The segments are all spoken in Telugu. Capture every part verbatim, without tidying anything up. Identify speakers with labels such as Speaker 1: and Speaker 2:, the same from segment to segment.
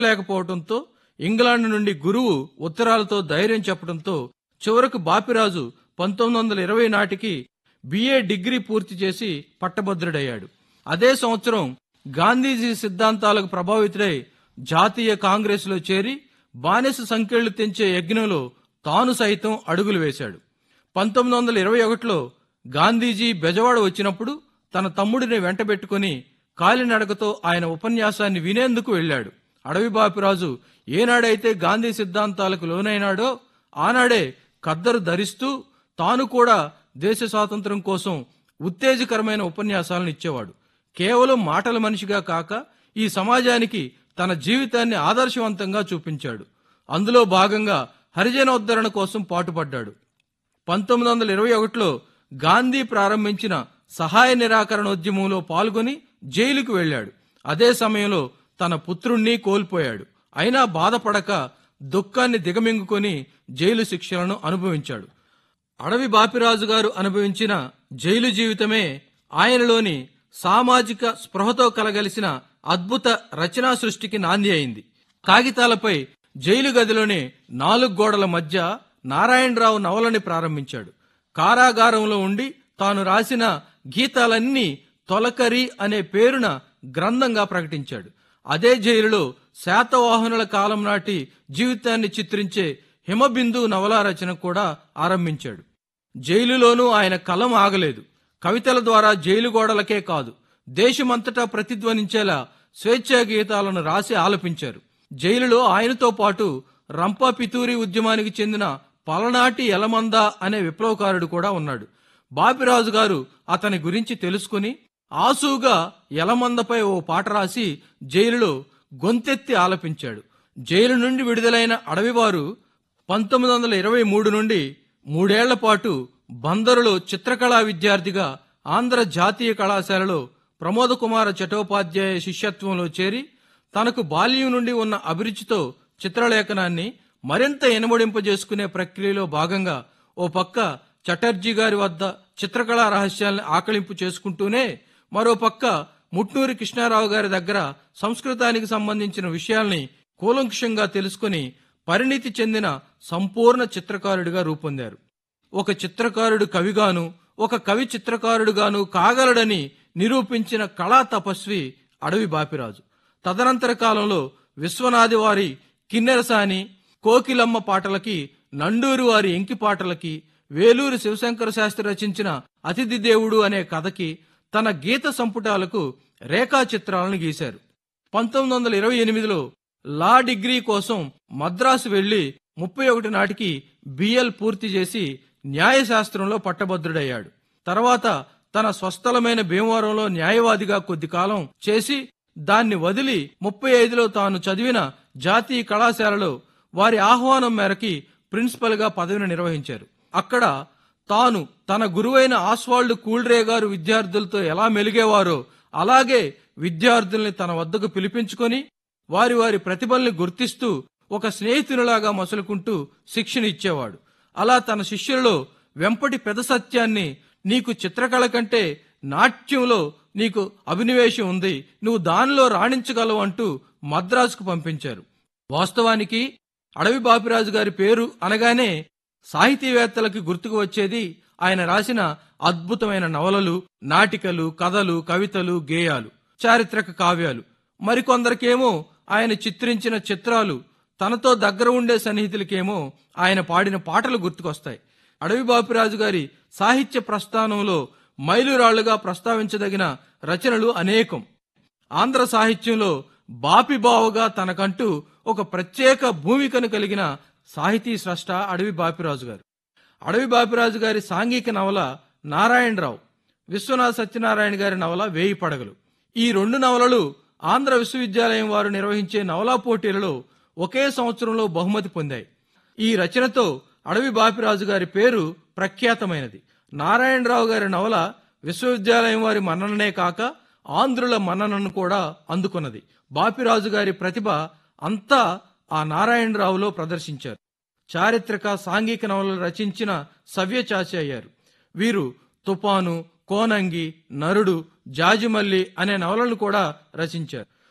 Speaker 1: లేకపోవడంతో ఇంగ్లాండ్ నుండి గురువు ఉత్తరాలతో ధైర్యం చెప్పడంతో చివరకు బాపిరాజు పంతొమ్మిది వందల ఇరవై నాటికి బిఏ డిగ్రీ పూర్తి చేసి పట్టభద్రుడయ్యాడు. అదే సంవత్సరం గాంధీజీ సిద్ధాంతాలకు ప్రభావితుడై జాతీయ కాంగ్రెస్ లో చేరి బానిస సంకెళ్లు తెంచే యజ్ఞంలో తాను సైతం అడుగులు వేశాడు. పంతొమ్మిది వందల ఇరవై ఒకటిలో గాంధీజీ బెజవాడ వచ్చినప్పుడు తన తమ్ముడిని వెంటబెట్టుకుని కాలినడకతో ఆయన ఉపన్యాసాన్ని వినేందుకు వెళ్లాడు. అడవి బాపిరాజు ఏనాడైతే గాంధీ సిద్ధాంతాలకు లోనైనాడో ఆనాడే ఖద్దరు ధరిస్తూ తాను కూడా దేశ స్వాతంత్ర్యం కోసం ఉత్తేజకరమైన ఉపన్యాసాలను ఇచ్చేవాడు. కేవలం మాటల మనిషిగా కాక ఈ సమాజానికి తన జీవితాన్ని ఆదర్శవంతంగా చూపించాడు. అందులో భాగంగా హరిజనోద్ధరణ కోసం పాటుపడ్డాడు. పంతొమ్మిది వందల ఇరవై ఒకటిలో గాంధీ ప్రారంభించిన సహాయ నిరాకరణోద్యమంలో పాల్గొని జైలుకు వెళ్లాడు. అదే సమయంలో తన పుత్రుణ్ణి కోల్పోయాడు. అయినా బాధపడక దుఃఖాన్ని దిగమింగుకొని జైలు శిక్షలను అనుభవించాడు. అడవి బాపిరాజు గారు అనుభవించిన జైలు జీవితమే ఆయనలోని సామాజిక స్పృహతో కలగలిసిన అద్భుత రచనా సృష్టికి నాంది అయింది. కాగితాలపై జైలు గదిలోనే నాలుగు గోడల మధ్య నారాయణరావు నవలని ప్రారంభించాడు. కారాగారంలో ఉండి తాను రాసిన గీతాలన్నీ తొలకరి అనే పేరున గ్రంథంగా ప్రకటించాడు. అదే జైలులో శాతవాహనుల కాలం నాటి జీవితాన్ని చిత్రించే హిమబిందు నవలా రచన కూడా ఆరంభించాడు. జైలులోనూ ఆయన కలం ఆగలేదు. కవితల ద్వారా జైలు గోడలకే కాదు దేశమంతటా ప్రతిధ్వనించేలా స్వేచ్ఛా గీతాలను రాసి ఆలపించారు. జైలులో ఆయనతో పాటు రంపా పితూరి ఉద్యమానికి చెందిన పలనాటి యలమంద అనే విప్లవకారుడు కూడా ఉన్నాడు. బాపిరాజు గారు అతని గురించి తెలుసుకుని ఆసుగా యలమందపై ఓ పాట రాసి జైలులో గొంతెత్తి ఆలపించాడు. జైలు నుండి విడుదలైన అడవివారు పంతొమ్మిది వందల ఇరవై మూడు నుండి మూడేళ్ల పాటు బందరులో చిత్రకళా విద్యార్థిగా ఆంధ్ర జాతీయ కళాశాలలో ప్రమోద కుమార చటోపాధ్యాయ శిష్యత్వంలో చేరి తనకు బాల్యం నుండి ఉన్న అభిరుచితో చిత్రలేఖనాన్ని మరింత ఎనమడింపజేసుకునే ప్రక్రియలో భాగంగా ఓ పక్క చటర్జీ గారి వద్ద చిత్రకళా రహస్యాల్ని ఆకళింపు చేసుకుంటూనే మరో పక్క ముట్నూరి కృష్ణారావు గారి దగ్గర సంస్కృతానికి సంబంధించిన విషయాల్ని కూలంకుషంగా తెలుసుకుని పరిణితి చెందిన సంపూర్ణ చిత్రకారుడిగా రూపొందారు. ఒక చిత్రకారుడు కవిగాను ఒక కవి చిత్రకారుడుగాను కాగలడని నిరూపించిన కళా తపస్వి అడవి బాపిరాజు. తదనంతర కాలంలో విశ్వనాథి వారి కిన్నెరసాని, కోకిలమ్మ పాటలకి, నండూరు వారి ఎంకి పాటలకి, వేలూరు శివశంకర శాస్త్రి రచించిన అతిథి దేవుడు అనే కథకి తన గీత సంపుటాలకు రేఖా చిత్రాలను గీశారు. పంతొమ్మిది వందల ఇరవై ఎనిమిదిలో లా డిగ్రీ కోసం మద్రాసు వెళ్లి ముప్పై ఒకటి నాటికి బిఎల్ పూర్తి చేసి న్యాయశాస్త్రంలో పట్టభద్రుడయ్యాడు. తర్వాత తన స్వస్థలమైన భీమవరంలో న్యాయవాదిగా కొద్ది కాలం చేసి దాన్ని వదిలి ముప్పై ఐదులో తాను చదివిన జాతీయ కళాశాలలో వారి ఆహ్వానం మేరకి ప్రిన్సిపల్ గా పదవిని నిర్వహించారు. అక్కడ తాను తన గురువైన ఆస్వాల్డ్ కూల్డ్రే గారు విద్యార్థులతో ఎలా మెలిగేవారో అలాగే విద్యార్థుల్ని తన వద్దకు పిలిపించుకొని వారి వారి ప్రతిభల్ని గుర్తిస్తూ ఒక స్నేహితునిలాగా మసులుకుంటూ శిక్షణ ఇచ్చేవాడు. అలా తన శిష్యులలో వెంపటి పెద సత్యాన్ని, నీకు చిత్రకళ కంటే నాట్యంలో నీకు అభినివేశం ఉంది, నువ్వు దానిలో రాణించగలవు అంటూ మద్రాసుకు పంపించారు. వాస్తవానికి అడవి బాపిరాజు గారి పేరు అనగానే సాహితీవేత్తలకి గుర్తుకు వచ్చేది ఆయన రాసిన అద్భుతమైన నవలలు, నాటికలు, కథలు, కవితలు, గేయాలు, చారిత్రక కావ్యాలు. మరికొందరికేమో ఆయన చిత్రించిన చిత్రాలు, తనతో దగ్గర ఉండే సన్నిహితులకేమో ఆయన పాడిన పాటలు గుర్తుకొస్తాయి. అడవి బాపిరాజు గారి సాహిత్య ప్రస్థానంలో మైలురాళ్లుగా ప్రస్తావించదగిన రచనలు అనేకం. ఆంధ్ర సాహిత్యంలో బాపిబావుగా తనకంటూ ఒక ప్రత్యేక భూమికను కలిగిన సాహితీ స్రష్ట అడవి బాపిరాజు గారు. అడవి బాపిరాజు గారి సాంఘిక నవల నారాయణరావు, విశ్వనాథ సత్యనారాయణ గారి నవల వేయి పడగలు. ఈ రెండు నవలలు ఆంధ్ర విశ్వవిద్యాలయం వారు నిర్వహించే నవలా పోటీలలో ఒకే సంవత్సరంలో బహుమతి పొందాయి. ఈ రచనతో అడవి బాపిరాజు గారి పేరు ప్రఖ్యాతమైనది. నారాయణరావు గారి నవల విశ్వవిద్యాలయం వారి మన్నననే కాక ఆంధ్రుల మన్ననను కూడా అందుకున్నది. బాపిరాజు గారి ప్రతిభ అంతా ఆ నారాయణరావులో ప్రదర్శించారు. చారిత్రక, సాంఘిక నవలలు రచించిన సవ్యచాచి అయ్యారు. వీరు తుపాను, కోనంగి, నరుడు, జాజిమల్లి అనే నవలను కూడా రచించారు.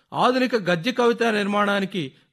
Speaker 1: ఆధునిక గద్య కవితా నిర్మాణానికి